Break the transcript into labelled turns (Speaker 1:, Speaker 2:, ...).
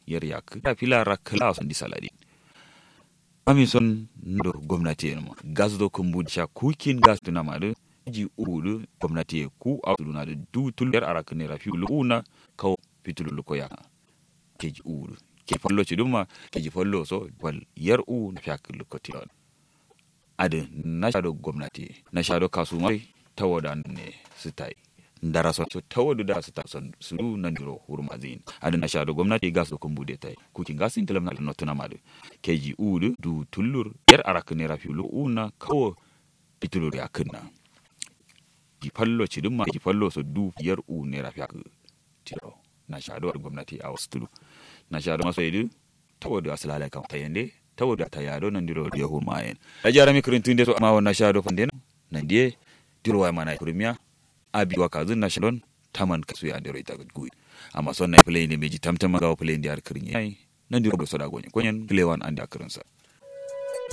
Speaker 1: yar yak da fila rakla son di saladi ami son ndo gwamnati ma gas do kumbu sha kukin gas tuna ma de ji uru gwamnati ku auduna de du tul yar arakne rafi una kaw pitulu ko ya ke ji uru ke follo ci duma ke ji follo so wal yar u na fiak ko tilon ade na shado gwamnati na shado kasumai tawoda ne sitai ndara so tawodu da su son su nan diro hurum azin ade na shado gwamnati gas do kumbude tai kukin gas in telam na notuna madu keji udu du tullur yar arakne rafi una kawo pitulur ya kunna ji fallo ci dum ma ji fallo so du yar u ne rafi ak tiro na shado gwamnati a wasu na shado maso yidu tawodu asalala kan tayende tawodu ta yado nan diro ya hurma yen da jarami kurintinde to ma wona shado fanden nan die diro wa mana premier abi wa kazun na shadon taman kasu ya diro ita gui amma son na play ne meji tamtama ga play ndi ar kirin yayi nan diro do soda gonye konyen play wan andi akirin sa